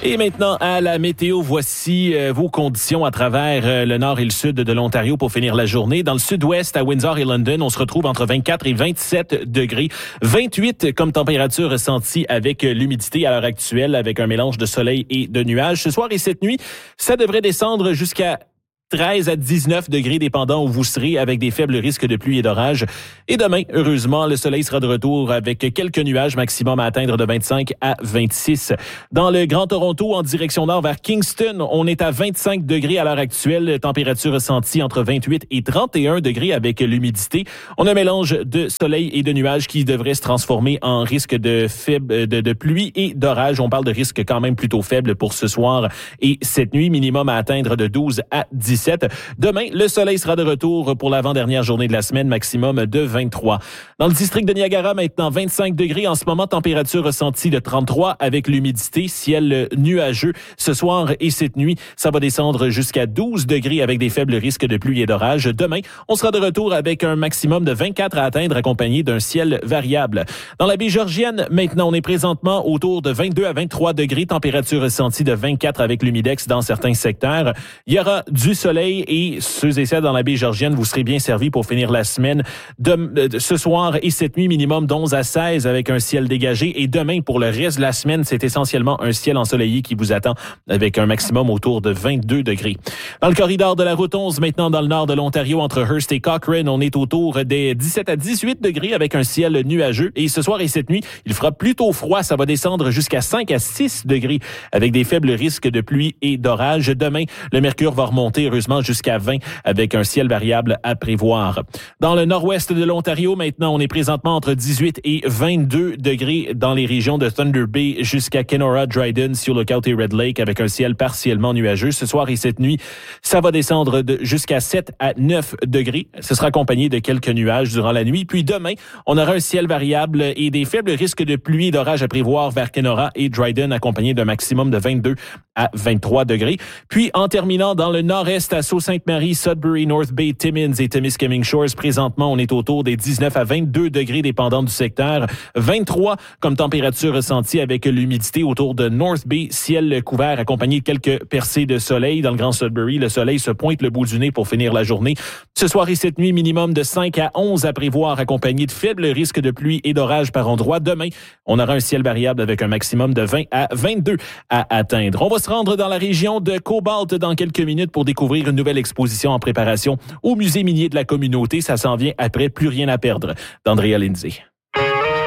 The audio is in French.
Et maintenant, à la météo, voici vos conditions à travers le nord et le sud de l'Ontario pour finir la journée. Dans le sud-ouest, à Windsor et London, on se retrouve entre 24 et 27 degrés. 28 comme température ressentie avec l'humidité à l'heure actuelle, avec un mélange de soleil et de nuages. Ce soir et cette nuit, ça devrait descendre jusqu'à 13 à 19 degrés, dépendant où vous serez, avec des faibles risques de pluie et d'orage. Et demain, heureusement, le soleil sera de retour avec quelques nuages, maximum à atteindre de 25 à 26. Dans le Grand Toronto, en direction nord vers Kingston, on est à 25 degrés à l'heure actuelle. Température ressentie entre 28 et 31 degrés avec l'humidité. On a un mélange de soleil et de nuages qui devrait se transformer en risque de pluie et d'orage. On parle de risque quand même plutôt faible pour ce soir et cette nuit, minimum à atteindre de 12 à 17. Demain, le soleil sera de retour pour l'avant-dernière journée de la semaine, maximum de 23. Dans le district de Niagara, maintenant 25 degrés. En ce moment, température ressentie de 33 avec l'humidité, ciel nuageux. Ce soir et cette nuit, ça va descendre jusqu'à 12 degrés avec des faibles risques de pluie et d'orage. Demain, on sera de retour avec un maximum de 24 à atteindre, accompagné d'un ciel variable. Dans la baie Georgienne, maintenant, on est présentement autour de 22 à 23 degrés. Température ressentie de 24 avec l'humidex dans certains secteurs. Il y aura du soleil et ceux et celles dans la baie Georgienne, vous serez bien servis pour finir la semaine de ce soir et cette nuit, minimum d'11 à 16 avec un ciel dégagé. Et demain, pour le reste de la semaine, c'est essentiellement un ciel ensoleillé qui vous attend avec un maximum autour de 22 degrés. Dans le corridor de la route 11, maintenant dans le nord de l'Ontario, entre Hearst et Cochrane, on est autour des 17 à 18 degrés avec un ciel nuageux. Et ce soir et cette nuit, il fera plutôt froid. Ça va descendre jusqu'à 5 à 6 degrés avec des faibles risques de pluie et d'orage. Demain, le mercure va remonter heureusement jusqu'à 20 avec un ciel variable à prévoir. Dans le nord-ouest de l'Ontario, maintenant, on est présentement entre 18 et 22 degrés dans les régions de Thunder Bay jusqu'à Kenora, Dryden, Sioux Lookout et Red Lake avec un ciel partiellement nuageux. Ce soir et cette nuit, ça va descendre jusqu'à 7 à 9 degrés. Ce sera accompagné de quelques nuages durant la nuit. Puis demain, on aura un ciel variable et des faibles risques de pluie et d'orage à prévoir vers Kenora et Dryden, accompagné d'un maximum de 22 à 23 degrés. Puis en terminant dans le nord-est à Sault-Sainte-Marie, Sudbury, North Bay, Timmins et Temiskaming Shores, présentement, on est autour des 19 à 22 degrés dépendant du secteur. 23 comme température ressentie avec l'humidité autour de North Bay, ciel couvert accompagné de quelques percées de soleil. Dans le Grand Sudbury, le soleil se pointe le bout du nez pour finir la journée. Ce soir et cette nuit, minimum de 5 à 11 à prévoir, accompagné de faibles risques de pluie et d'orage par endroits. Demain, on aura un ciel variable avec un maximum de 20 à 22 à atteindre. On va se rendre dans la région de Cobalt dans quelques minutes pour découvrir une nouvelle exposition en préparation au Musée minier de la communauté. Ça s'en vient après Plus rien à perdre d'Andrea Lindsay.